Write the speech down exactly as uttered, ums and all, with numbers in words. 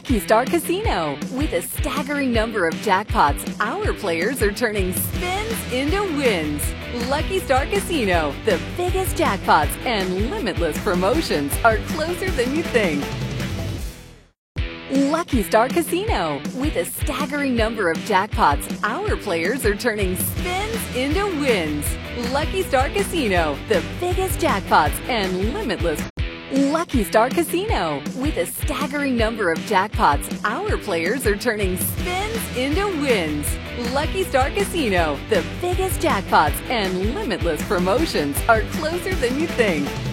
Lucky Star Casino. With a staggering number of jackpots, our players are turning spins into wins. Lucky Star Casino, the biggest jackpots and limitless promotions are closer than you think. Lucky Star Casino. With a staggering number of jackpots, our players are turning spins into wins. Lucky Star Casino, the biggest jackpots and limitless. Lucky Star Casino. With a staggering number of jackpots, our players are turning spins into wins. Lucky Star Casino, the biggest jackpots and limitless promotions are closer than you think.